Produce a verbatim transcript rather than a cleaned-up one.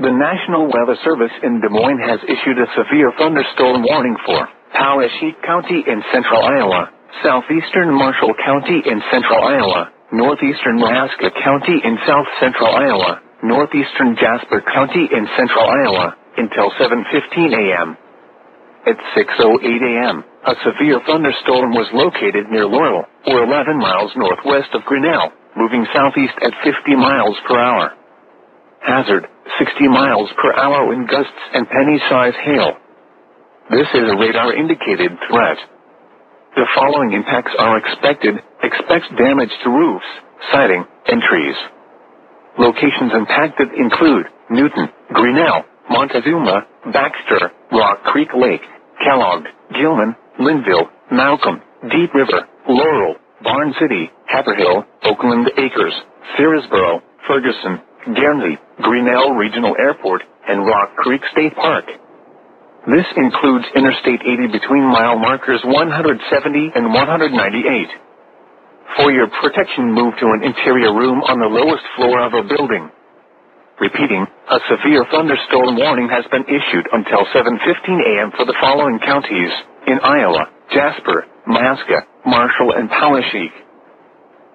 The National Weather Service in Des Moines has issued a severe thunderstorm warning for Poweshiek County in central Iowa, southeastern Marshall County in central Iowa, northeastern Nebraska County in south central Iowa, northeastern Jasper County in central Iowa, until seven fifteen a m At six oh eight a m, a severe thunderstorm was located near Laurel, or eleven miles northwest of Grinnell, moving southeast at fifty miles per hour. Hazard, sixty miles per hour wind gusts and penny-size hail. This is a radar-indicated threat. The following impacts are expected. Expect damage to roofs, siding, and trees. Locations impacted include Newton, Grinnell, Montezuma, Baxter, Rock Creek Lake, Kellogg, Gilman, Linville, Malcolm, Deep River, Laurel, Barn City, Haverhill, Oakland Acres, Ferrisboro, Ferguson, Guernsey, Grinnell Regional Airport, and Rock Creek State Park. This includes Interstate eighty between mile markers one hundred seventy and one hundred ninety-eight. For your protection, move to an interior room on the lowest floor of a building. Repeating, a severe thunderstorm warning has been issued until seven fifteen a m for the following counties in Iowa: Jasper, Maska, Marshall, and Poweshiek.